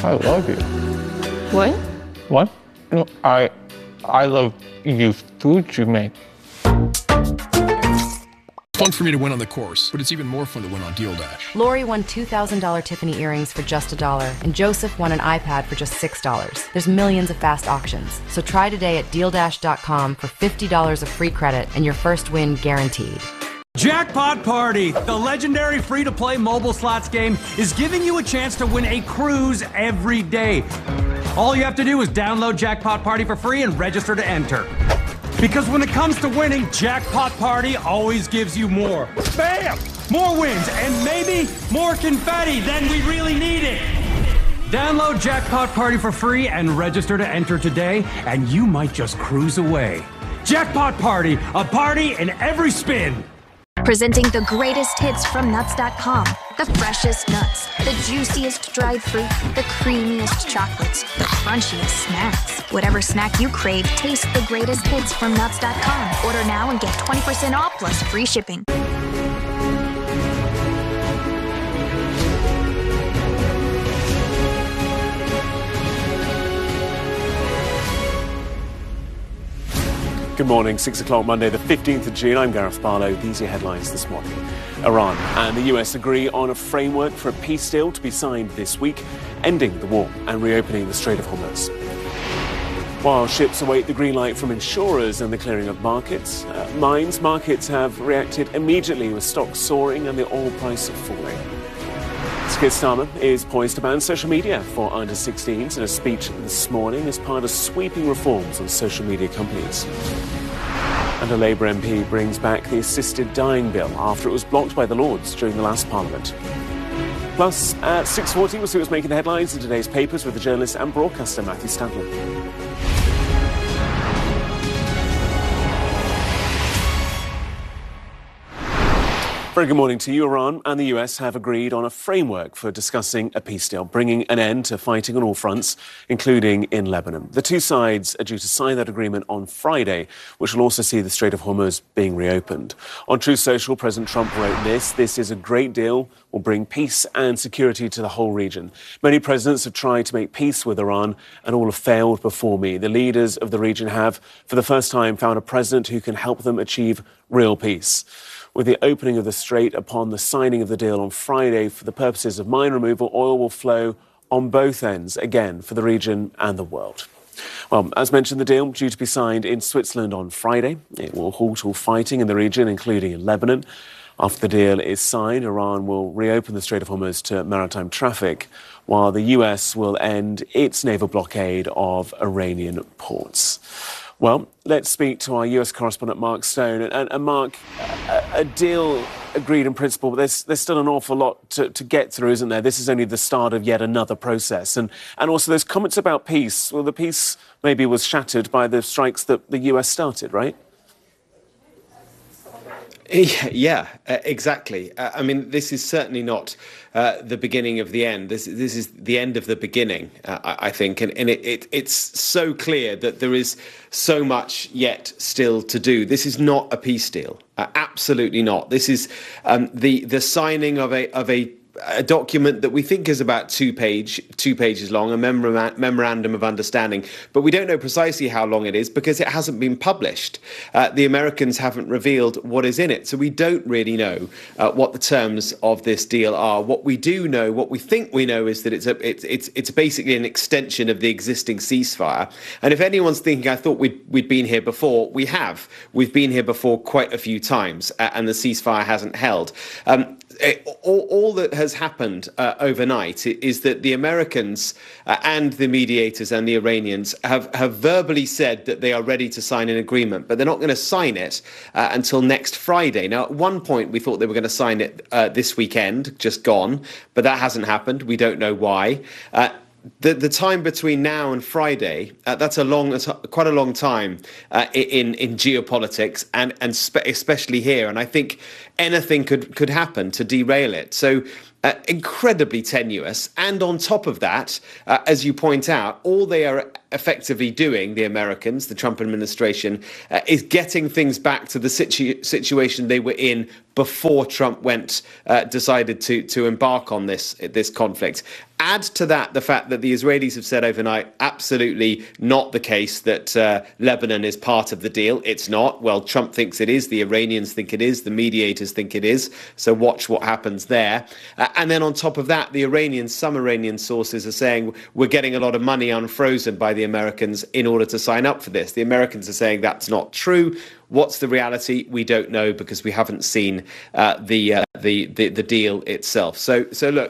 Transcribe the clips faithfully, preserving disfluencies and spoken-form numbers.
I love you. What? What? No, I, I love you food you make. Fun for me to win on the course, but it's even more fun to win on Deal Dash. Lori won two thousand dollars Tiffany earrings for just a dollar, and Joseph won an iPad for just six dollars. There's millions of fast auctions, so try today at deal dash dot com for fifty dollars of free credit and your first win guaranteed. Jackpot Party, the legendary free-to-play mobile slots game, is giving you a chance to win a cruise every day. All you have to do is download Jackpot Party for free and register to enter. Because when it comes to winning, Jackpot Party always gives you more. Bam! More wins, and maybe more confetti than we really needed. Download Jackpot Party for free and register to enter today, and you might just cruise away. Jackpot Party, a party in every spin. Presenting the greatest hits from nuts dot com. The freshest nuts, the juiciest dried fruit, the creamiest chocolates, the crunchiest snacks. Whatever snack you crave, taste the greatest hits from nuts dot com. Order now and get twenty percent off plus free shipping. Good morning, six o'clock Monday the fifteenth of June. I'm Gareth Barlow. These are your headlines this morning. Iran and the U S agree on a framework for a peace deal to be signed this week, ending the war and reopening the Strait of Hormuz. While ships await the green light from insurers and the clearing of markets, uh, mines markets have reacted immediately with stocks soaring and the oil price falling. Keir Starmer is poised to ban social media for under sixteens in a speech this morning as part of sweeping reforms on social media companies. And a Labour M P brings back the assisted dying bill after it was blocked by the Lords during the last Parliament. Plus, at six forty, we'll see what's making the headlines in today's papers with the journalist and broadcaster Matthew Stanton. Very good morning to you. Iran and the U S have agreed on a framework for discussing a peace deal, bringing an end to fighting on all fronts, including in Lebanon. The two sides are due to sign that agreement on Friday, which will also see the Strait of Hormuz being reopened. On Truth Social, President Trump wrote this: "This is a great deal, will bring peace and security to the whole region. Many presidents have tried to make peace with Iran and all have failed before me. The leaders of the region have, for the first time, found a president who can help them achieve real peace." With the opening of the strait upon the signing of the deal on Friday for the purposes of mine removal, oil will flow on both ends, again, for the region and the world. Well, as mentioned, the deal due to be signed in Switzerland on Friday. It will halt all fighting in the region, including in Lebanon. After the deal is signed, Iran will reopen the Strait of Hormuz to maritime traffic, while the U S will end its naval blockade of Iranian ports. Well, let's speak to our U S correspondent, Mark Stone. And, and Mark, a, a deal agreed in principle, but there's, there's still an awful lot to, to get through, isn't there? This is only the start of yet another process. And, and also there's comments about peace. Well, the peace maybe was shattered by the strikes that the U S started, right? Yeah, uh, exactly. Uh, I mean, this is certainly not uh, the beginning of the end. This this is the end of the beginning, uh, I, I think. And, and it, it, it's so clear that there is so much yet still to do. This is not a peace deal. Uh, absolutely not. This is um, the the signing of a of a a document that we think is about two page, two pages long, a memora- memorandum of understanding, but we don't know precisely how long it is because it hasn't been published. Uh, the Americans haven't revealed what is in it, so we don't really know uh, what the terms of this deal are. What we do know, what we think we know, is that it's a, it's it's it's basically an extension of the existing ceasefire. And if anyone's thinking, I thought we'd we'd been here before, we have. We've been here before quite a few times, uh, and the ceasefire hasn't held. Um, It, all, all that has happened uh, overnight is that the Americans uh, and the mediators and the Iranians have, have verbally said that they are ready to sign an agreement, but they're not going to sign it uh, until next Friday. Now, at one point, we thought they were going to sign it uh, this weekend, just gone, but that hasn't happened. We don't know why. Uh, The, the time between now and Friday, uh, that's a long, that's quite a long time uh, in in geopolitics, and and spe- especially here. And I think anything could could happen to derail it. So uh, incredibly tenuous. And on top of that, uh, as you point out, all they are effectively doing, the Americans, the Trump administration, uh, is getting things back to the situ- situation they were in before Trump went uh, decided to to embark on this this conflict. Add to that the fact that the Israelis have said overnight, absolutely not the case that uh, Lebanon is part of the deal. It's not. Well, Trump thinks it is. The Iranians think it is. The mediators think it is. So watch what happens there. Uh, and then on top of that, the Iranians, some Iranian sources are saying we're getting a lot of money unfrozen by the Americans in order to sign up for this. The Americans are saying that's not true. What's the reality? We don't know because we haven't seen uh, the, uh, the the the deal itself. So so look.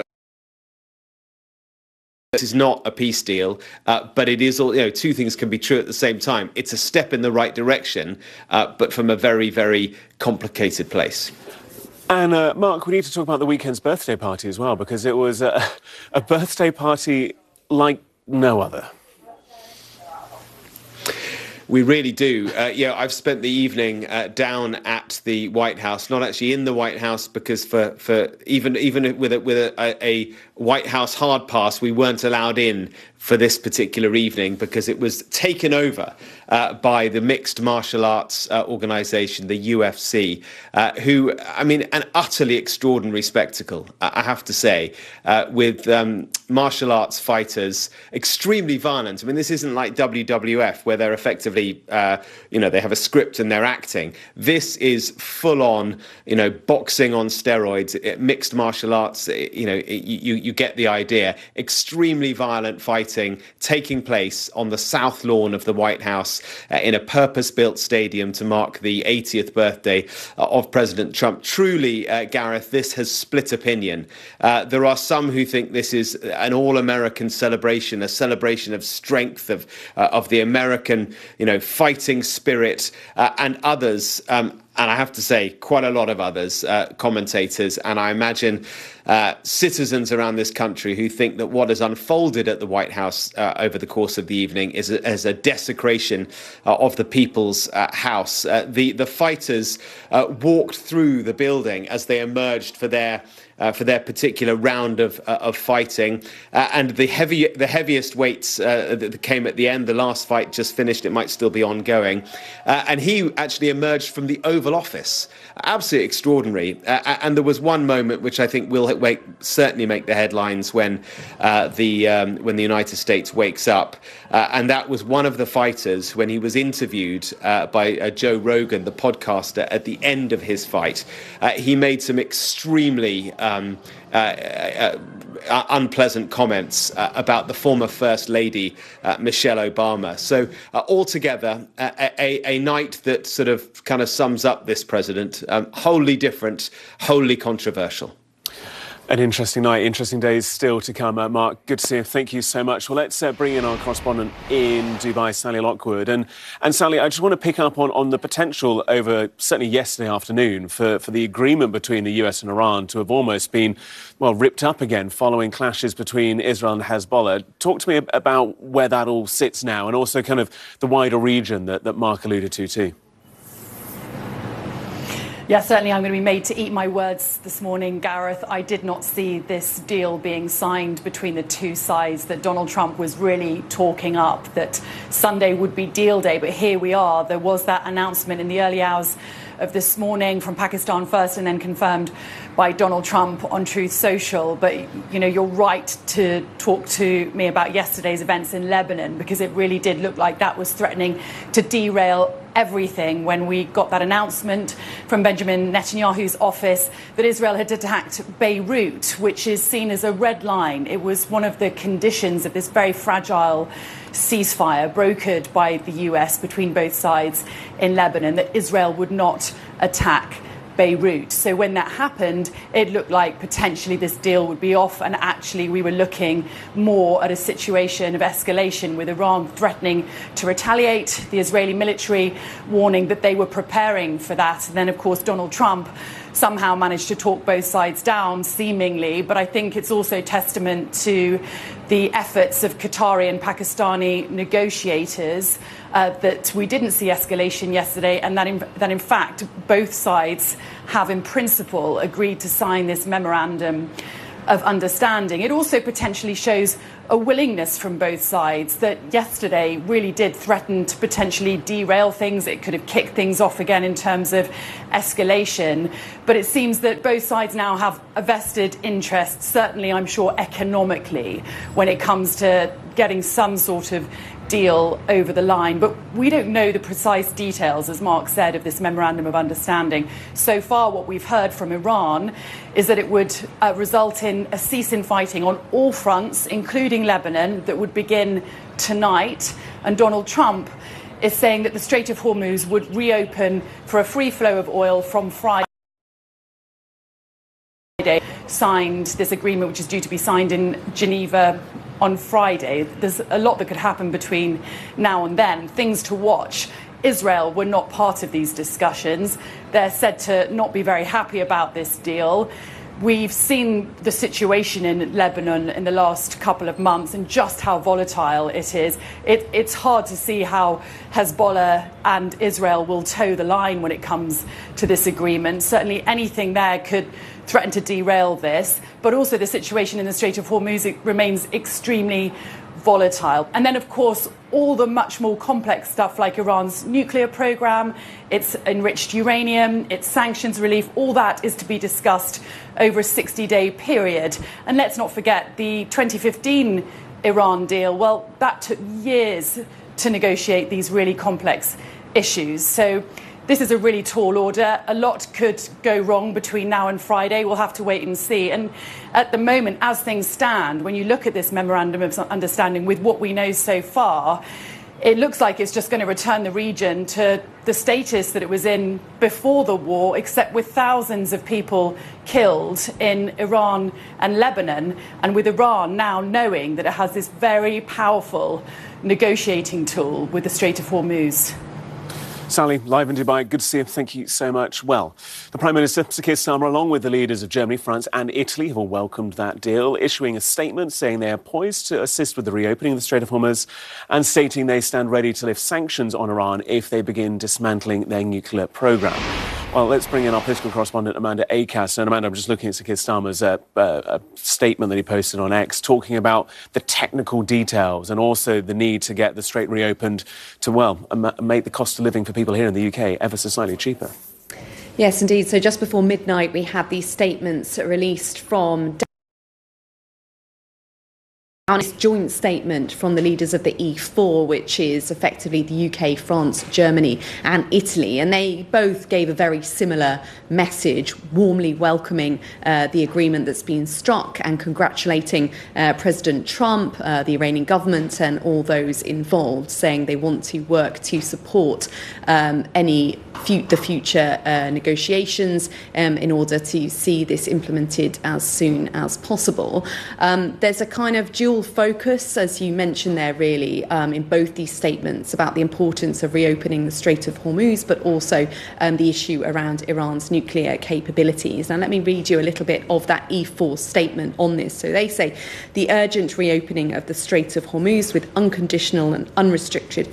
This is not a peace deal, uh, but it is all, you know, two things can be true at the same time. It's a step in the right direction, uh, but from a very, very complicated place. And uh, Mark, we need to talk about the weekend's birthday party as well, because it was a, a birthday party like no other. We really do. Uh, yeah, I've spent the evening uh, down at the White House, not actually in the White House, because for, for even even with a, with a, a White House hard pass, we weren't allowed in for this particular evening because it was taken over uh, by the mixed martial arts uh, organization, the U F C, uh, who, I mean, an utterly extraordinary spectacle, I have to say, uh, with um, martial arts fighters, extremely violent. I mean, this isn't like W W F where they're effectively, uh, you know, they have a script and they're acting. This is full on, you know, boxing on steroids, mixed martial arts, you know, you, you get the idea. Extremely violent fighting taking place on the south lawn of the White House uh, in a purpose-built stadium to mark the eightieth birthday uh, of President Trump. Truly, uh, Gareth, this has split opinion. Uh, there are some who think this is an all-American celebration, a celebration of strength, of uh, of the American, you know, fighting spirit, uh, and others. Um, And I have to say, quite a lot of others, uh, commentators, and I imagine uh, citizens around this country who think that what has unfolded at the White House uh, over the course of the evening is a, is a desecration uh, of the people's uh, house. Uh, the, the fighters uh, walked through the building as they emerged for their Uh, for their particular round of uh, of fighting, uh, and the heavy the heaviest weights uh, that came at the end. The last fight just finished; it might still be ongoing, uh, and he actually emerged from the Oval Office. Absolutely extraordinary. Uh, and there was one moment which I think will wake, certainly make the headlines when uh, the um, when the United States wakes up, uh, and that was one of the fighters when he was interviewed uh, by uh, Joe Rogan, the podcaster, at the end of his fight. Uh, he made some extremely Um, uh, uh, uh, unpleasant comments uh, about the former First Lady, uh, Michelle Obama. So uh, altogether, uh, a, a night that sort of kind of sums up this president, um, wholly different, wholly controversial. An interesting night, interesting days still to come. Uh, Mark, good to see you. Thank you so much. Well, let's uh, bring in our correspondent in Dubai, Sally Lockwood. And, and Sally, I just want to pick up on, on the potential over, certainly yesterday afternoon, for, for the agreement between the U S and Iran to have almost been, well, ripped up again following clashes between Israel and Hezbollah. Talk to me about where that all sits now and also kind of the wider region that, that Mark alluded to too. Yes, certainly I'm going to be made to eat my words this morning, Gareth. I did not see this deal being signed between the two sides, that Donald Trump was really talking up, that Sunday would be deal day. But here we are. There was that announcement in the early hours of this morning from Pakistan first and then confirmed by Donald Trump on Truth Social. But, you know, you're right to talk to me about yesterday's events in Lebanon, because it really did look like that was threatening to derail everything when we got that announcement from Benjamin Netanyahu's office that Israel had attacked Beirut, which is seen as a red line. It was one of the conditions of this very fragile ceasefire brokered by the U S between both sides in Lebanon, that Israel would not attack Beirut. So when that happened, it looked like potentially this deal would be off, and actually we were looking more at a situation of escalation, with Iran threatening to retaliate, the Israeli military warning that they were preparing for that. And then, of course, Donald Trump somehow managed to talk both sides down, seemingly. But I think it's also testament to the efforts of Qatari and Pakistani negotiators uh, that we didn't see escalation yesterday, and that in, that in fact both sides have in principle agreed to sign this memorandum of understanding. It also potentially shows a willingness from both sides that yesterday really did threaten to potentially derail things. It could have kicked things off again in terms of escalation. But it seems that both sides now have a vested interest, certainly I'm sure economically, when it comes to getting some sort of deal over the line. But we don't know the precise details, as Mark said, of this memorandum of understanding. So far, what we've heard from Iran is that it would uh, result in a cease in fighting on all fronts, including Lebanon, that would begin tonight. And Donald Trump is saying that the Strait of Hormuz would reopen for a free flow of oil from Friday. Signed this agreement, which is due to be signed in Geneva on Friday. There's a lot that could happen between now and then. Things to watch. Israel were not part of these discussions. They're said to not be very happy about this deal. We've seen the situation in Lebanon in the last couple of months and just how volatile it is. It, it's hard to see how Hezbollah and Israel will toe the line when it comes to this agreement. Certainly anything there could threaten to derail this, but also the situation in the Strait of Hormuz remains extremely volatile. And then, of course, all the much more complex stuff like Iran's nuclear program, its enriched uranium, its sanctions relief, all that is to be discussed over a sixty-day period. And let's not forget the twenty fifteen Iran deal. Well, that took years to negotiate these really complex issues. So this is a really tall order. A lot could go wrong between now and Friday. We'll have to wait and see. And at the moment, as things stand, when you look at this memorandum of understanding with what we know so far, it looks like it's just going to return the region to the status that it was in before the war, except with thousands of people killed in Iran and Lebanon, and with Iran now knowing that it has this very powerful negotiating tool with the Strait of Hormuz. Sally, live in Dubai. Good to see you. Thank you so much. Well, the Prime Minister, Sir Keir Starmer, along with the leaders of Germany, France and Italy, have all welcomed that deal, issuing a statement saying they are poised to assist with the reopening of the Strait of Hormuz and stating they stand ready to lift sanctions on Iran if they begin dismantling their nuclear programme. Well, let's bring in our political correspondent, Amanda Acaster. And Amanda, I'm just looking at Sir Keir Starmer's uh, uh, statement that he posted on X, talking about the technical details and also the need to get the strait reopened to, well, um, make the cost of living for people here in the U K ever so slightly cheaper. Yes, indeed. So just before midnight, we had these statements released from on this joint statement from the leaders of the E four, which is effectively the U K, France, Germany and Italy. And they both gave a very similar message, warmly welcoming uh, the agreement that's been struck and congratulating uh, President Trump, uh, the Iranian government and all those involved, saying they want to work to support um, any fu- the future uh, negotiations um, in order to see this implemented as soon as possible. Um, there's a kind of dual focus, as you mentioned there, really, um, in both these statements about the importance of reopening the Strait of Hormuz, but also um, the issue around Iran's nuclear capabilities. And let me read you a little bit of that E four statement on this. So they say the urgent reopening of the Strait of Hormuz with unconditional and unrestricted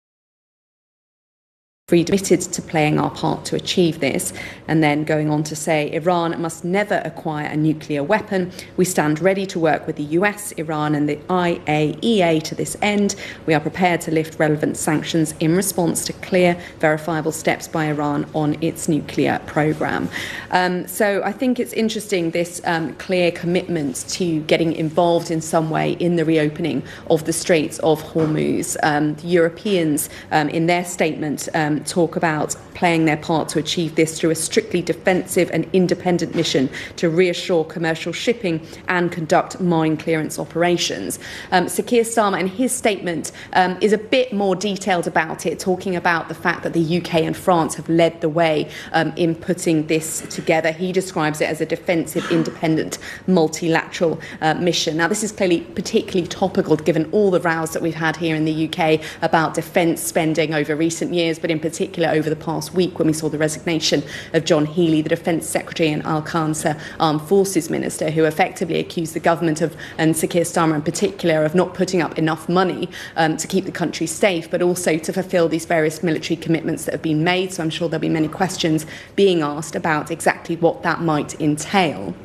committed to playing our part to achieve this. And then going on to say, Iran must never acquire a nuclear weapon. We stand ready to work with the U S, Iran and the I A E A to this end. We are prepared to lift relevant sanctions in response to clear, verifiable steps by Iran on its nuclear program. Um, so I think it's interesting, this um, clear commitment to getting involved in some way in the reopening of the Straits of Hormuz. Um, the Europeans, um, in their statement, um, talk about playing their part to achieve this through a strictly defensive and independent mission to reassure commercial shipping and conduct mine clearance operations. Um, Sir Keir Starmer, in his statement, um, is a bit more detailed about it, talking about the fact that the U K and France have led the way um, in putting this together. He describes it as a defensive, independent, multilateral uh, mission. Now, this is clearly particularly topical given all the rows that we've had here in the U K about defence spending over recent years, but in particular over the past week when we saw the resignation of John Healey, the Defence Secretary, and Al Khansa, Armed Forces Minister, who effectively accused the government of, and Sir Keir Starmer in particular, of not putting up enough money um, to keep the country safe, but also to fulfil these various military commitments that have been made. So I'm sure there'll be many questions being asked about exactly what that might entail.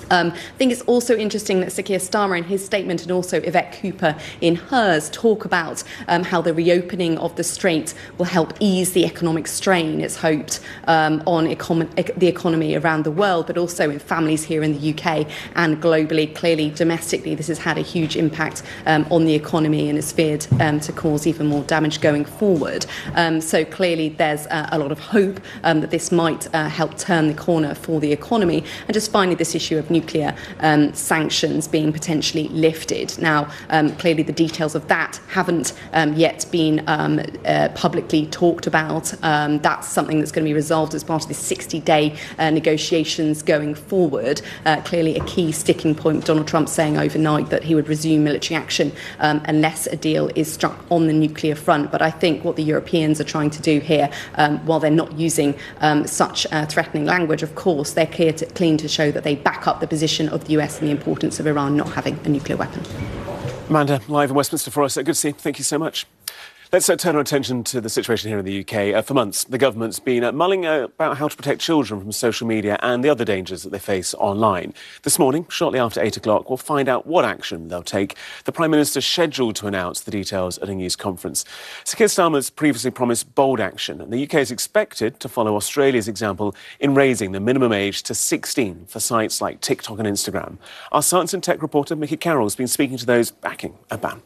Um, I think it's also interesting that Sir Keir Starmer in his statement and also Yvette Cooper in hers talk about um, how the reopening of the Strait will help ease the economic strain, it's hoped, um, on econ- ec- the economy around the world, but also in families here in the U K and globally. Clearly, domestically, this has had a huge impact um, on the economy and is feared um, to cause even more damage going forward. Um, so clearly, there's uh, a lot of hope um, that this might uh, help turn the corner for the economy. And just finally, this issue of nuclear um, sanctions being potentially lifted. Now, um, clearly the details of that haven't um, yet been um, uh, publicly talked about. Um, that's something that's going to be resolved as part of the sixty-day uh, negotiations going forward. Uh, clearly a key sticking point, Donald Trump saying overnight that he would resume military action um, unless a deal is struck on the nuclear front. But I think what the Europeans are trying to do here, um, while they're not using um, such uh, threatening language, of course, they're clear to, clean to show that they back up the position of the U S and the importance of Iran not having a nuclear weapon. Amanda, live in Westminster for us. Good to see you. Thank you so much. Let's uh, turn our attention to the situation here in the U K. Uh, for months, the government's been uh, mulling uh, about how to protect children from social media and the other dangers that they face online. This morning, shortly after eight o'clock, we'll find out what action they'll take. The Prime Minister's scheduled to announce the details at a news conference. Sir Keir Starmer's previously promised bold action, and the U K is expected to follow Australia's example in raising the minimum age to sixteen for sites like TikTok and Instagram. Our science and tech reporter, Mickey Carroll, has been speaking to those backing a ban.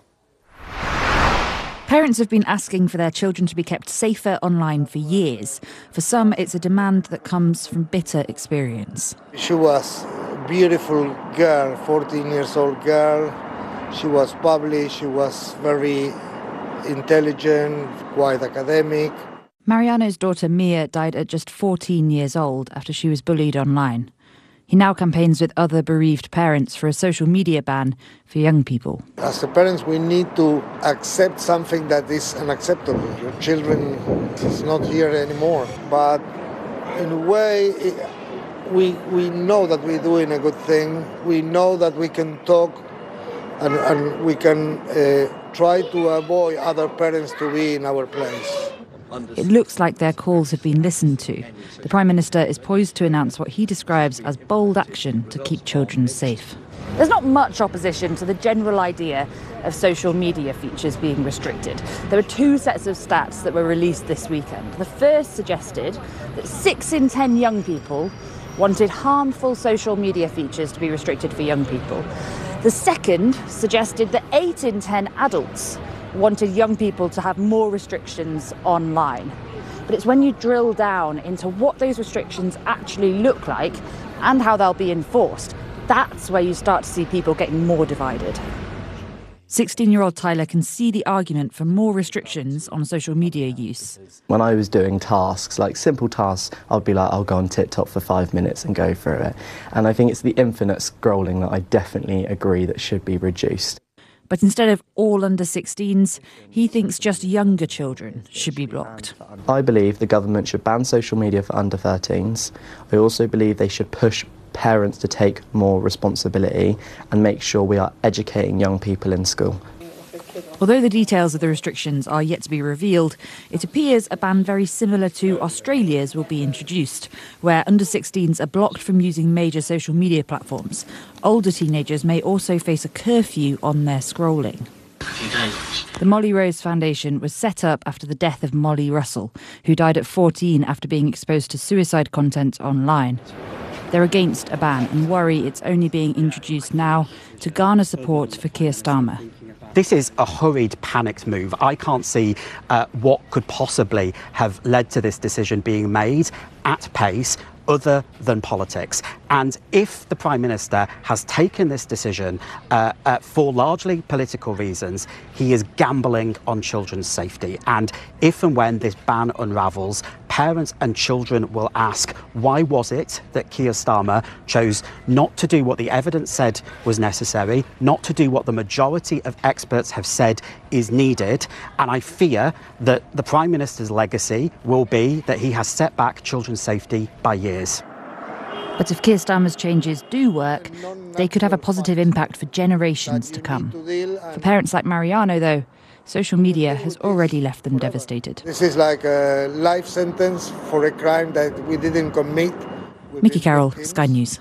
Parents have been asking for their children to be kept safer online for years. For some, it's a demand that comes from bitter experience. She was a beautiful girl, fourteen years old girl. She was bubbly, she was very intelligent, quite academic. Mariano's daughter Mia died at just fourteen years old after she was bullied online. He now campaigns with other bereaved parents for a social media ban for young people. As the parents, we need to accept something that is unacceptable. Your children is not here anymore. But in a way, it, we we know that we're doing a good thing. We know that we can talk and, and we can uh, try to avoid other parents to be in our place. It looks like their calls have been listened to. The Prime Minister is poised to announce what he describes as bold action to keep children safe. There's not much opposition to the general idea of social media features being restricted. There were two sets of stats that were released this weekend. The first suggested that six in ten young people wanted harmful social media features to be restricted for young people. The second suggested that eight in ten adults wanted young people to have more restrictions online. But it's when you drill down into what those restrictions actually look like and how they'll be enforced, that's where you start to see people getting more divided. sixteen-year-old Tyler can see the argument for more restrictions on social media use. When I was doing tasks, like simple tasks, I'd be like, I'll go on TikTok for five minutes and go through it. And I think it's the infinite scrolling that I definitely agree that should be reduced. But instead of all under sixteens, he thinks just younger children should be blocked. I believe the government should ban social media for under thirteens. I also believe they should push parents to take more responsibility and make sure we are educating young people in school. Although the details of the restrictions are yet to be revealed, it appears a ban very similar to Australia's will be introduced, where under sixteens are blocked from using major social media platforms. Older teenagers may also face a curfew on their scrolling. The Molly Rose Foundation was set up after the death of Molly Russell, who died at fourteen after being exposed to suicide content online. They're against a ban and worry it's only being introduced now to garner support for Keir Starmer. This is a hurried, panicked move. I can't see uh, what could possibly have led to this decision being made at pace other than politics. And if the Prime Minister has taken this decision uh, uh, for largely political reasons, he is gambling on children's safety. And if and when this ban unravels, parents and children will ask, why was it that Keir Starmer chose not to do what the evidence said was necessary, not to do what the majority of experts have said is needed? And I fear that the Prime Minister's legacy will be that he has set back children's safety by years. But if Keir Starmer's changes do work, they could have a positive impact for generations to come. For parents like Mariano, though, social media has already left them devastated. This is like a life sentence for a crime that we didn't commit. Mickey Carroll, Sky News.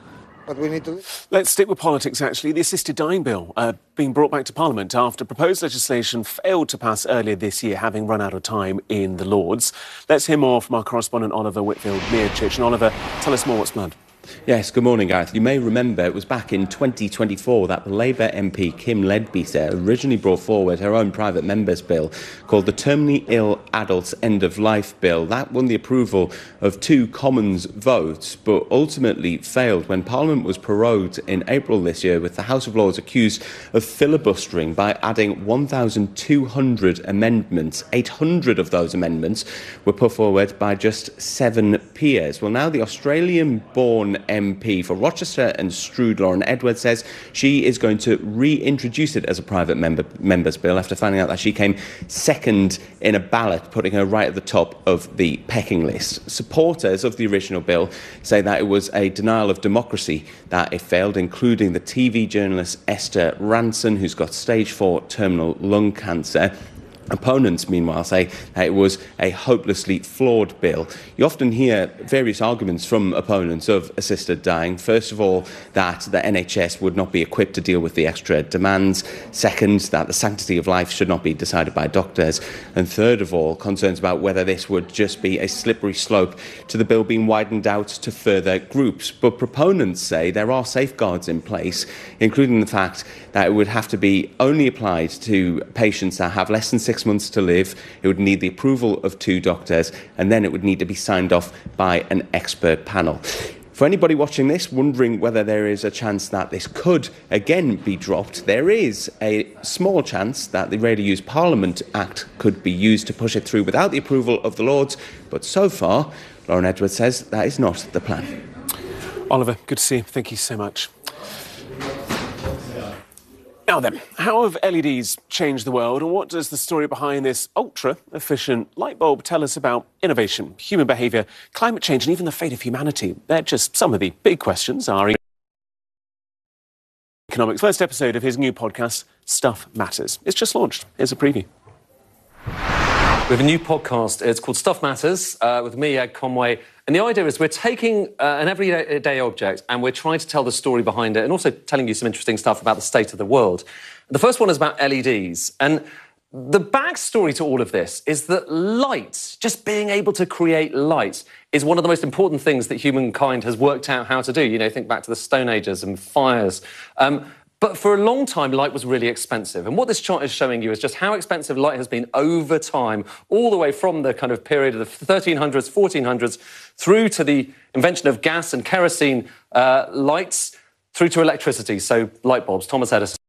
but we need to... Let's stick with politics, actually. The assisted dying bill uh, being brought back to Parliament after proposed legislation failed to pass earlier this year, having run out of time in the Lords. Let's hear more from our correspondent Oliver Whitfield-Mearchich. And Oliver, tell us more what's planned. Yes, good morning, Gareth. You may remember it was back in twenty twenty-four that the Labour M P Kim Leadbeater originally brought forward her own private member's bill called the Terminally Ill Adults End of Life Bill. That won the approval of two Commons votes, but ultimately failed when Parliament was prorogued in April this year, with the House of Lords accused of filibustering by adding one thousand two hundred amendments. eight hundred of those amendments were put forward by just seven peers. Well, now the Australian-born M P for Rochester and Stroud, Lauren Edwards, says she is going to reintroduce it as a private member, member's bill after finding out that she came second in a ballot, putting her right at the top of the pecking list. Supporters of the original bill say that it was a denial of democracy that it failed, including the T V journalist Esther Ranson, who's got stage four terminal lung cancer. Opponents, meanwhile, say that it was a hopelessly flawed bill. You often hear various arguments from opponents of assisted dying. First of all, that the N H S would not be equipped to deal with the extra demands. Second, that the sanctity of life should not be decided by doctors. And third of all, concerns about whether this would just be a slippery slope to the bill being widened out to further groups. But proponents say there are safeguards in place, including the fact that it would have to be only applied to patients that have less than six months to live. It would need the approval of two doctors, and then it would need to be signed off by an expert panel. For anybody watching this wondering whether there is a chance that this could again be dropped, there is a small chance that the Rarely Used Parliament Act could be used to push it through without the approval of the Lords. But so far, Lauren Edwards says that is not the plan. Oliver, good to see you. Thank you so much. Now then, how have L E Ds changed the world, and what does the story behind this ultra-efficient light bulb tell us about innovation, human behaviour, climate change and even the fate of humanity? They're just some of the big questions our Economics' first episode of his new podcast, Stuff Matters. It's just launched. Here's a preview. We have a new podcast. It's called Stuff Matters, uh, with me, Ed Conway. And the idea is we're taking uh, an everyday object and we're trying to tell the story behind it and also telling you some interesting stuff about the state of the world. The first one is about L E Ds. And the backstory to all of this is that light, just being able to create light, is one of the most important things that humankind has worked out how to do. You know, think back to the Stone Ages and fires. Um, But for a long time, light was really expensive. And what this chart is showing you is just how expensive light has been over time, all the way from the kind of period of the thirteen hundreds, fourteen hundreds, through to the invention of gas and kerosene uh, lights, through to electricity, so light bulbs, Thomas Edison,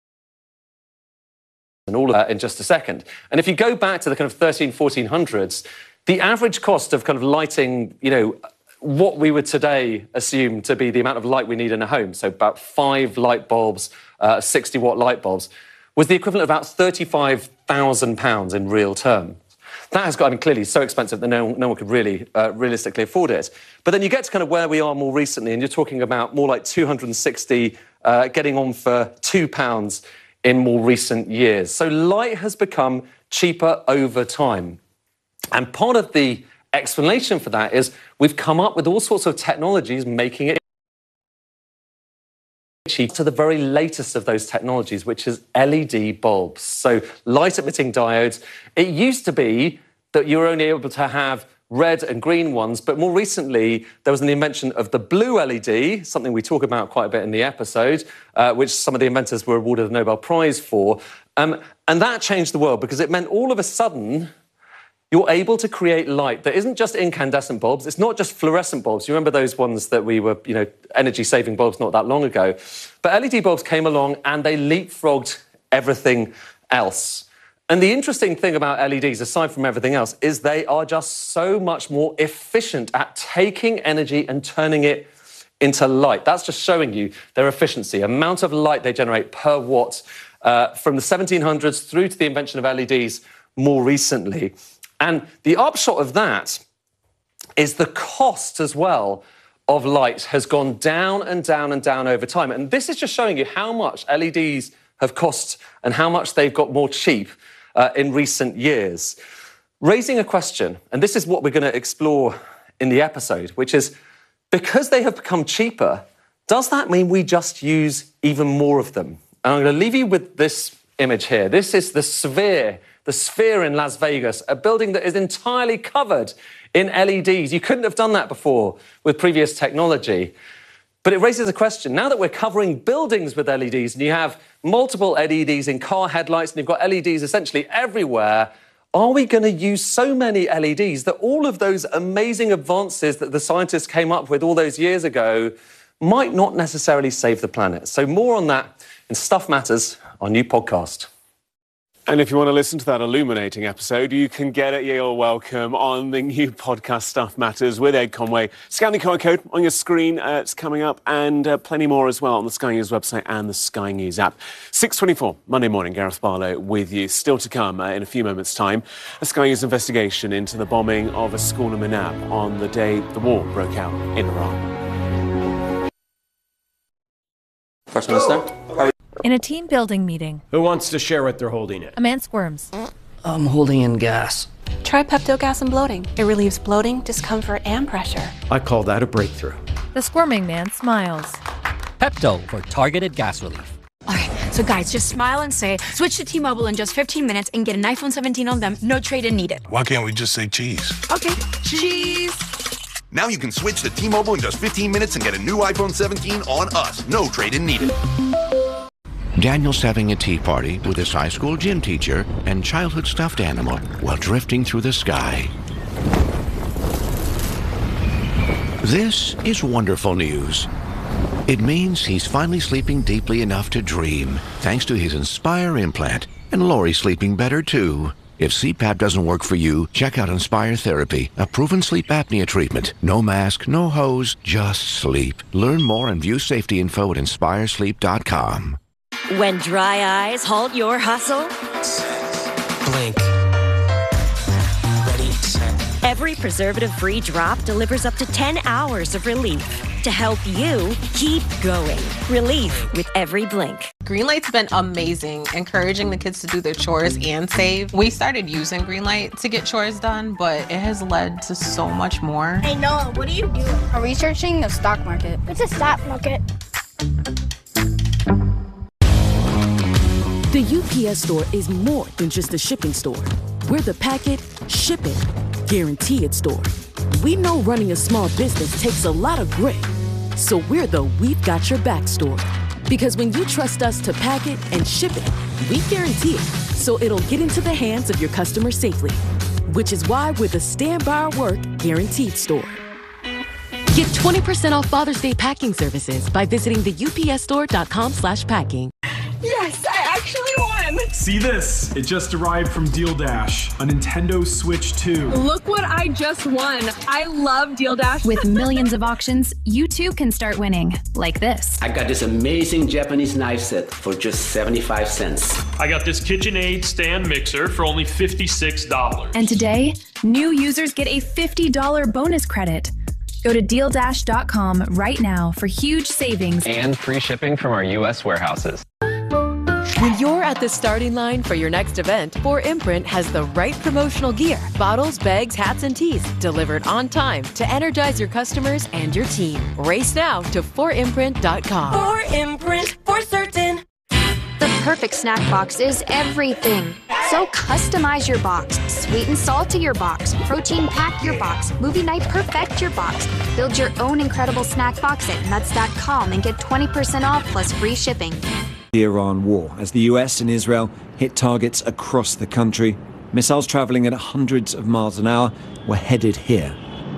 and all of that in just a second. And if you go back to the kind of thirteen, fourteen hundreds, the average cost of kind of lighting, you know, what we would today assume to be the amount of light we need in a home, so about five light bulbs, uh, sixty watt light bulbs, was the equivalent of about thirty-five thousand pounds in real terms. That has got, I mean, clearly so expensive that no, no one could really uh, realistically afford it. But then you get to kind of where we are more recently, and you're talking about more like two hundred sixty, uh, getting on for two pounds in more recent years. So light has become cheaper over time. And part of the explanation for that is we've come up with all sorts of technologies making it cheap, to the very latest of those technologies, which is L E D bulbs. So light-emitting diodes. It used to be that you were only able to have red and green ones, but more recently there was an invention of the blue L E D, something we talk about quite a bit in the episode, uh, which some of the inventors were awarded the Nobel Prize for. Um, and that changed the world because it meant all of a sudden you're able to create light that isn't just incandescent bulbs. It's not just fluorescent bulbs. You remember those ones that we were, you know, energy-saving bulbs not that long ago. But L E D bulbs came along and they leapfrogged everything else. And the interesting thing about L E Ds, aside from everything else, is they are just so much more efficient at taking energy and turning it into light. That's just showing you their efficiency, amount of light they generate per watt, uh, from the seventeen hundreds through to the invention of L E Ds more recently. And the upshot of that is the cost as well of light has gone down and down and down over time. And this is just showing you how much L E Ds have cost and how much they've got more cheap uh, in recent years. Raising a question, and this is what we're going to explore in the episode, which is because they have become cheaper, does that mean we just use even more of them? And I'm going to leave you with this image here. This is the Sphere, the Sphere in Las Vegas, a building that is entirely covered in L E Ds. You couldn't have done that before with previous technology. But it raises a question. Now that we're covering buildings with L E Ds and you have multiple L E Ds in car headlights and you've got L E Ds essentially everywhere, are we going to use so many L E Ds that all of those amazing advances that the scientists came up with all those years ago might not necessarily save the planet? So more on that in Stuff Matters, our new podcast. And if you want to listen to that illuminating episode, you can get it. You're welcome on the new podcast Stuff Matters with Ed Conway. Scan the Q R code on your screen. Uh, it's coming up, and uh, plenty more as well on the Sky News website and the Sky News app. six twenty-four, Monday morning, Gareth Barlow with you. Still to come uh, in a few moments' time, a Sky News investigation into the bombing of a school in Minab on the day the war broke out in Iran. First Minister, how In a team building meeting, Who wants to share what they're holding in? a man squirms. I'm holding in gas. Try Pepto Gas and Bloating. It relieves bloating, discomfort, and pressure. I call that a breakthrough. The squirming man smiles. Pepto for targeted gas relief. Okay, so guys, just smile and say, switch to T-Mobile in just fifteen minutes and get an iPhone seventeen on them, no trade-in needed. Why can't we just say cheese? Okay, cheese. Now you can switch to T-Mobile in just fifteen minutes and get a new iPhone seventeen on us. No trade-in needed. Daniel's having a tea party with his high school gym teacher and childhood stuffed animal while drifting through the sky. This is wonderful news. It means he's finally sleeping deeply enough to dream, thanks to his Inspire implant. And Lori's sleeping better too. If C PAP doesn't work for you, check out Inspire Therapy, a proven sleep apnea treatment. No mask, no hose, just sleep. Learn more and view safety info at inspire sleep dot com. When dry eyes halt your hustle, Blink. Ready, set. Every preservative-free drop delivers up to ten hours of relief to help you keep going. Relief with every blink. Greenlight's been amazing, encouraging the kids to do their chores and save. We started using Greenlight to get chores done, but it has led to so much more. Hey Noah, what are you doing? I'm researching the stock market. What's a stock market? The U P S store is more than just a shipping store. We're the pack it, ship it, guarantee it store. We know running a small business takes a lot of grit. So we're the We've Got Your Back store. Because when you trust us to pack it and ship it, we guarantee it, so it'll get into the hands of your customers safely. Which is why we're the Stand By Our Work guaranteed store. Get twenty percent off Father's Day packing services by visiting the U P S store dot com slash packing. Yes, I actually won! See this? It just arrived from Deal Dash, a Nintendo Switch two. Look what I just won. I love Deal Dash. With millions of auctions, you too can start winning, like this. I got this amazing Japanese knife set for just seventy-five cents. I got this KitchenAid stand mixer for only fifty-six dollars. And today, new users get a fifty dollars bonus credit. Go to deal dash dot com right now for huge savings and free shipping from our U S warehouses. When you're at the starting line for your next event, four imprint has the right promotional gear. Bottles, bags, hats, and tees delivered on time to energize your customers and your team. Race now to four imprint dot com. For imprint, for certain. The perfect snack box is everything. So customize your box. Sweet and salty your box. Protein pack your box. Movie night perfect your box. Build your own incredible snack box at nuts dot com and get twenty percent off plus free shipping. The Iran war, as the U S and Israel hit targets across the country. Missiles traveling at hundreds of miles an hour were headed here.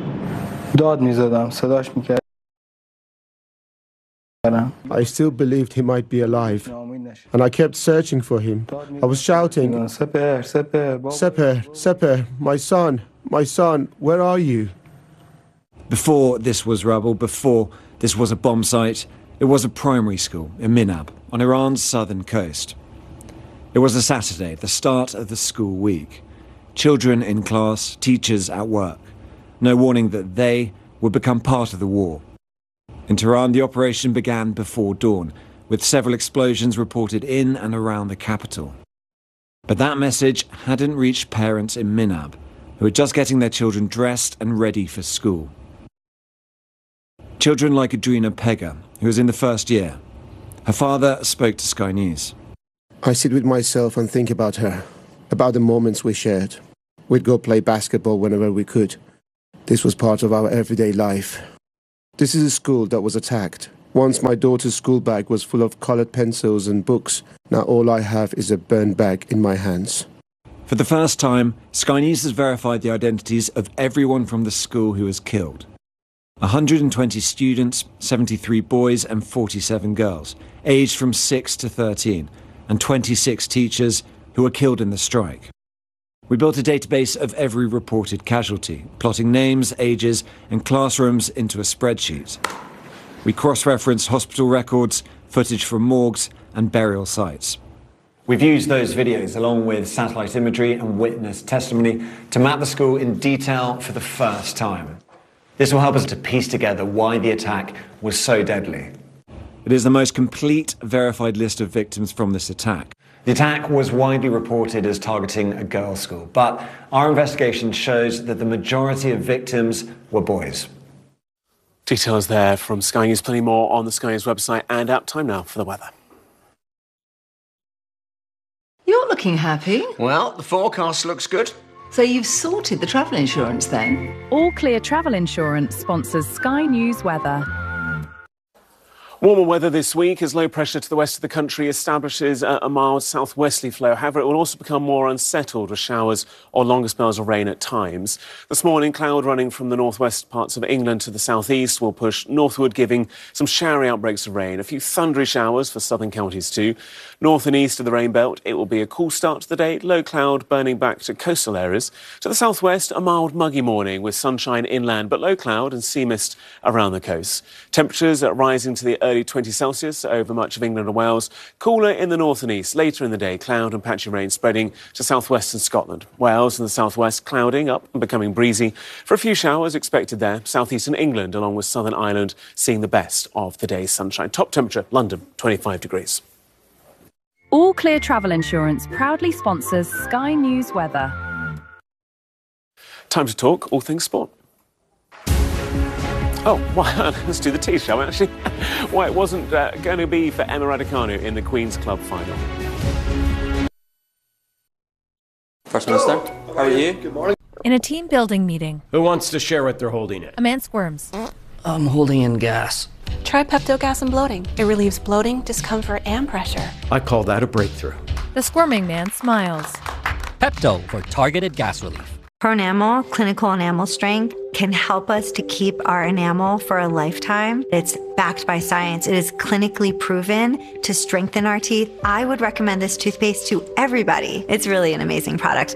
I still believed he might be alive, and I kept searching for him. I was shouting, Seper, Seper, Seper, my son, my son, where are you? Before this was rubble, before this was a bomb site, it was a primary school in Minab, on Iran's southern coast. It was a Saturday, the start of the school week. Children in class, teachers at work. No warning that they would become part of the war. In Tehran, the operation began before dawn, with several explosions reported in and around the capital. But that message hadn't reached parents in Minab, who were just getting their children dressed and ready for school. Children like Adrina Pega, who was in the first year. Her father spoke to Sky News. I sit with myself and think about her, about the moments we shared. We'd go play basketball whenever we could. This was part of our everyday life. This is a school that was attacked. Once my daughter's school bag was full of colored pencils and books. Now all I have is a burned bag in my hands. For the first time, Sky News has verified the identities of everyone from the school who was killed. one hundred twenty students, seventy-three boys and forty-seven girls, aged from six to thirteen, and twenty-six teachers who were killed in the strike. We built a database of every reported casualty, plotting names, ages, and classrooms into a spreadsheet. We cross-referenced hospital records, footage from morgues, and burial sites. We've used those videos, along with satellite imagery and witness testimony, to map the school in detail for the first time. This will help us to piece together why the attack was so deadly. It is the most complete, verified list of victims from this attack. The attack was widely reported as targeting a girls' school, but our investigation shows that the majority of victims were boys. Details there from Sky News. Plenty more on the Sky News website and app. Time now for the weather. You're looking happy. Well, the forecast looks good. So you've sorted the travel insurance then? All Clear Travel Insurance sponsors Sky News weather. Warmer weather this week as low pressure to the west of the country establishes a, a mild southwesterly flow. However, it will also become more unsettled with showers or longer spells of rain at times. This morning, cloud running from the northwest parts of England to the southeast will push northward, giving some showery outbreaks of rain. A few thundery showers for southern counties too. North and east of the rain belt, it will be a cool start to the day. Low cloud burning back to coastal areas. To the southwest, a mild muggy morning with sunshine inland, but low cloud and sea mist around the coast. Temperatures are rising to the early twenty Celsius over much of England and Wales. Cooler in the north and east. Later in the day, cloud and patchy rain spreading to southwestern Scotland. Wales and the southwest clouding up and becoming breezy. For a few showers expected there. Southeastern England along with Southern Ireland seeing the best of the day's sunshine. Top temperature, London, twenty-five degrees. All Clear Travel Insurance proudly sponsors Sky News weather. Time to talk all things sport. Oh, well, let's do the tea, shall we, actually? Why it wasn't uh, going to be for Emma Raducanu in the Queen's Club final. First Minister, how are you? Good morning. In a team building meeting, Who wants to share what they're holding in? a man squirms. I'm holding in gas. Try Pepto Gas and Bloating. It relieves bloating, discomfort, and pressure. I call that a breakthrough. The squirming man smiles. Pepto for targeted gas relief. Pronamel, clinical enamel strength, can help us to keep our enamel for a lifetime. It's backed by science. It is clinically proven to strengthen our teeth. I would recommend this toothpaste to everybody. It's really an amazing product.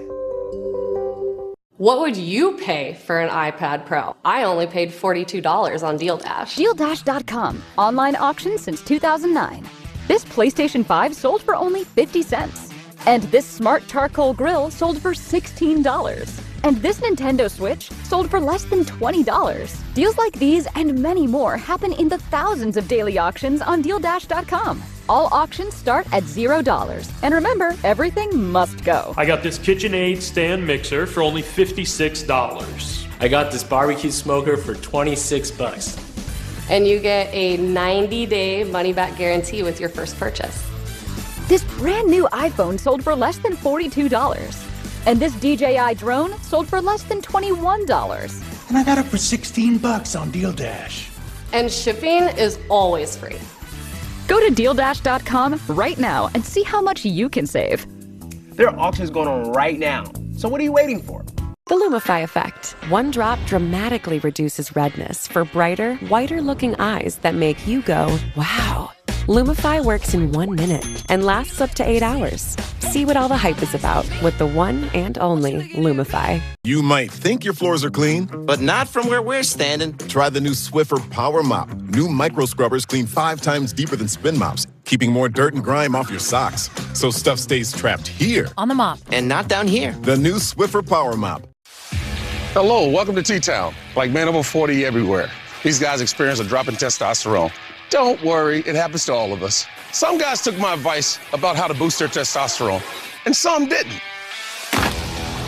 What would you pay for an iPad Pro? I only paid forty-two dollars on Deal Dash. Deal Dash dot com. Online auction since two thousand nine. This PlayStation five sold for only fifty cents. And this smart charcoal grill sold for sixteen dollars. And this Nintendo Switch sold for less than twenty dollars. Deals like these and many more happen in the thousands of daily auctions on Deal Dash dot com. All auctions start at zero dollars. And remember, everything must go. I got this KitchenAid stand mixer for only fifty-six dollars. I got this barbecue smoker for twenty-six bucks. And you get a ninety day money-back guarantee with your first purchase. This brand new iPhone sold for less than forty-two dollars. And this D J I drone sold for less than twenty-one dollars. And I got it for sixteen bucks on Deal Dash. And shipping is always free. Go to Deal Dash dot com right now and see how much you can save. There are auctions going on right now. So what are you waiting for? The Lumify effect. One drop dramatically reduces redness for brighter, whiter-looking eyes that make you go, wow. Lumify works in one minute and lasts up to eight hours. See what all the hype is about with the one and only Lumify. You might think your floors are clean, but not from where we're standing. Try the new Swiffer Power Mop. New micro scrubbers clean five times deeper than spin mops, keeping more dirt and grime off your socks, so stuff stays trapped here. On the mop. And not down here. The new Swiffer Power Mop. Hello, welcome to T-Town. Like man over forty everywhere. These guys experience a drop in testosterone. Don't worry, it happens to all of us. Some guys took my advice about how to boost their testosterone, and some didn't.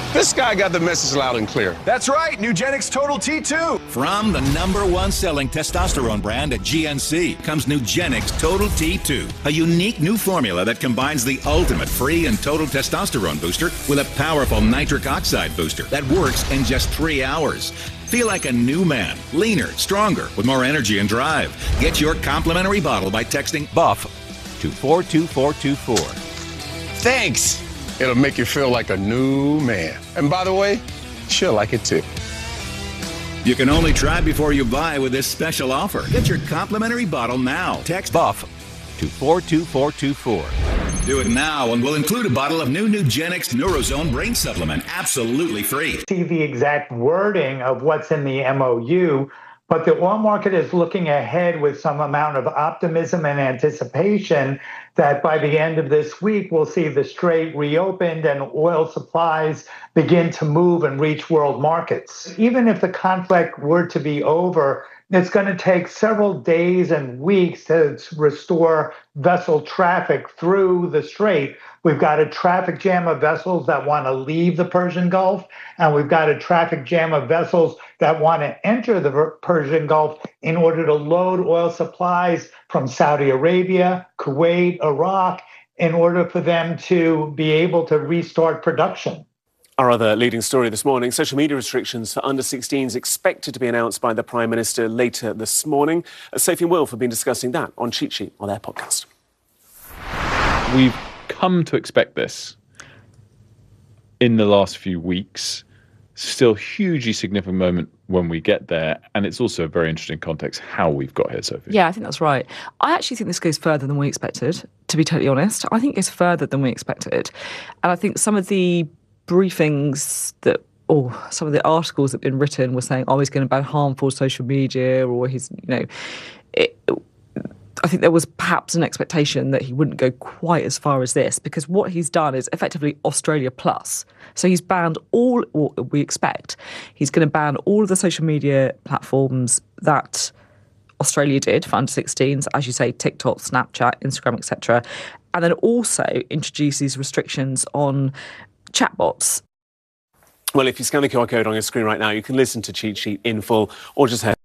This guy got the message loud and clear. That's right, Nugenix Total T two. From the number one selling testosterone brand at G N C comes Nugenix Total T two, a unique new formula that combines the ultimate free and total testosterone booster with a powerful nitric oxide booster that works in just three hours. Feel like a new man, leaner, stronger, with more energy and drive. Get your complimentary bottle by texting BUFF to four two four two four. Thanks. It'll make you feel like a new man. And by the way, she'll like it too. You can only try before you buy with this special offer. Get your complimentary bottle now. Text BUFF to four two four two four. Do it now and we'll include a bottle of new Nugenix Neurozone Brain Supplement absolutely free. See the exact wording of what's in the M O U, but the oil market is looking ahead with some amount of optimism and anticipation that by the end of this week, we'll see the Strait reopened and oil supplies begin to move and reach world markets. Even if the conflict were to be over, it's going to take several days and weeks to restore vessel traffic through the Strait. We've got a traffic jam of vessels that want to leave the Persian Gulf, and we've got a traffic jam of vessels that want to enter the Persian Gulf in order to load oil supplies from Saudi Arabia, Kuwait, Iraq, in order for them to be able to restart production. Our other leading story this morning, social media restrictions for under sixteens expected to be announced by the Prime Minister later this morning. Sophie and Wilf have been discussing that on Cheat Sheet on their podcast. We've come to expect this in the last few weeks. Still hugely significant moment when we get there, and it's also a very interesting context how we've got here, Sophie. Yeah, I think that's right. I actually think this goes further than we expected, to be totally honest. I think it goes further than we expected. And I think some of the briefings that, or some of the articles that have been written were saying, oh, he's going to ban harmful social media, or he's, you know, it, I think there was perhaps an expectation that he wouldn't go quite as far as this, because what he's done is effectively Australia plus. So he's banned all, or we expect, he's going to ban all of the social media platforms that Australia did for under sixteens, as you say, TikTok, Snapchat, Instagram, et cetera, and then also introduce these restrictions on chatbots. Well, if you scan the Q R code on your screen right now, you can listen to Cheat Sheet in full or just head